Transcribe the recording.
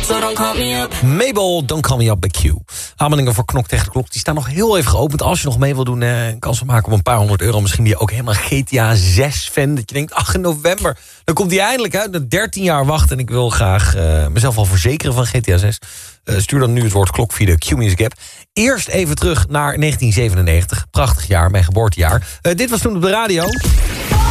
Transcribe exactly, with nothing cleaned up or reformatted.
so don't call me up. Mabel, Don't Call Me Up bij Q. Aanmeldingen voor Knok tegen de Klok, die staan nog heel even geopend. Als je nog mee wil doen, eh, kans maken op een paar honderd euro. Misschien ben je ook helemaal G T A zes fan. Dat je denkt, ach, in november, dan komt die eindelijk uit. Na dertien jaar wachten en ik wil graag uh, mezelf al verzekeren van G T A zes. Uh, stuur dan nu het woord klok via de Q-Music app. Eerst even terug naar negentien zevenennegentig. Prachtig jaar, mijn geboortejaar. Uh, dit was toen op de radio.